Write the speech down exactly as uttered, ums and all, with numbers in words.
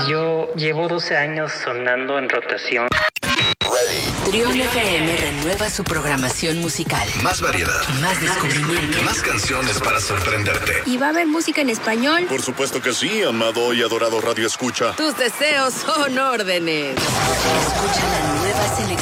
Yo llevo doce años sonando en rotación. Trión F M renueva su programación musical. Más variedad. Más descubrimiento. Más canciones para sorprenderte. ¿Y va a haber música en español? Por supuesto que sí, amado y adorado Radio Escucha. Tus deseos son órdenes. Escucha la nueva selección